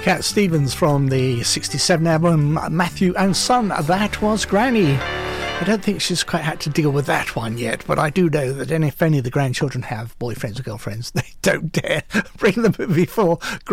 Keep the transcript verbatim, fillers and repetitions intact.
Cat Stevens from the sixty-seven album Matthew and Son, That Was Granny. I don't think she's quite had to deal with that one yet, but I do know that if any of the grandchildren have boyfriends or girlfriends, they don't dare bring the movie for